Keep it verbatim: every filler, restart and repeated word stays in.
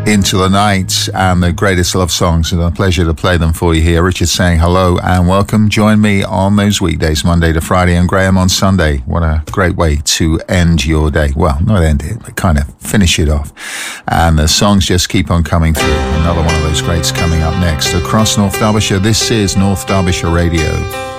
Into the Night and the greatest love songs. It's a pleasure to play them for you here. Richard saying hello and welcome. Join me on those weekdays, Monday to Friday, and Graham on Sunday. What a great way to end your day. Well, not end it, but kind of finish it off. And the songs just keep on coming through. Another one of those greats coming up next. Across North Derbyshire, this is North Derbyshire Radio.